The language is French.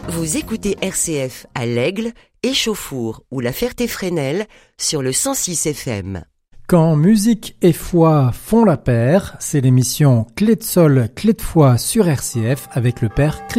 Vous écoutez RCF à l'Aigle, Échauffour ou la Ferté-Fresnel sur le 106 FM. Quand musique et foi font la paire, c'est l'émission Clé de sol, clé de foi sur RCF avec le père Christophe.